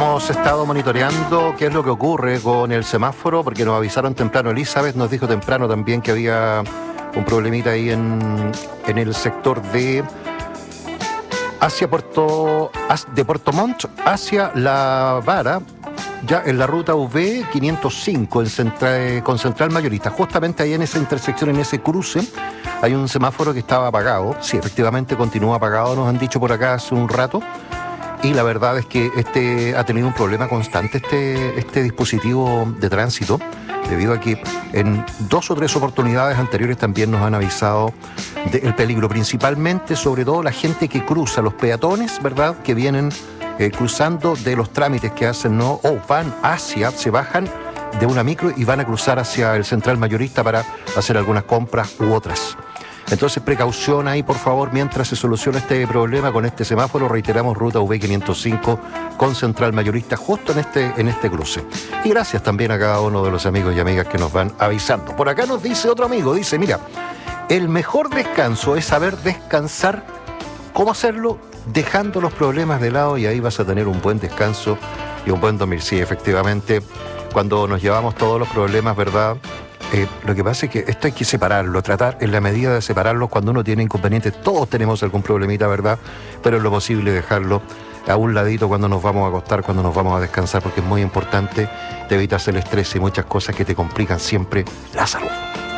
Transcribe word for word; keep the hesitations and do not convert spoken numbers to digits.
hemos estado monitoreando qué es lo que ocurre con el semáforo, porque nos avisaron temprano. Elizabeth nos dijo temprano también que había un problemita ahí en, en el sector de hacia Puerto de Puerto Montt hacia La Vara, ya en la ruta U V quinientos cinco en Central, con Central Mayorista. Justamente ahí en esa intersección, en ese cruce, hay un semáforo que estaba apagado. Sí, efectivamente continúa apagado, nos han dicho por acá hace un rato. Y la verdad es que este ha tenido un problema constante, este, este dispositivo de tránsito, debido a que en dos o tres oportunidades anteriores también nos han avisado del peligro, principalmente, sobre todo la gente que cruza, los peatones, ¿verdad?, que vienen eh, cruzando de los trámites que hacen, ¿no? O van hacia, se bajan de una micro y van a cruzar hacia el Central Mayorista para hacer algunas compras u otras. Entonces, precaución ahí, por favor, mientras se soluciona este problema con este semáforo. Reiteramos, ruta U V quinientos cinco con Central Mayorista, justo en este, en este cruce. Y gracias también a cada uno de los amigos y amigas que nos van avisando. Por acá nos dice otro amigo, dice, mira, el mejor descanso es saber descansar. ¿Cómo hacerlo? Dejando los problemas de lado, y ahí vas a tener un buen descanso y un buen dormir. Sí, efectivamente, cuando nos llevamos todos los problemas, ¿verdad?, Eh, lo que pasa es que esto hay que separarlo, tratar en la medida de separarlo cuando uno tiene inconvenientes. Todos tenemos algún problemita, ¿verdad? Pero es lo posible dejarlo a un ladito cuando nos vamos a acostar, cuando nos vamos a descansar, porque es muy importante, te evitas el estrés y muchas cosas que te complican siempre la salud.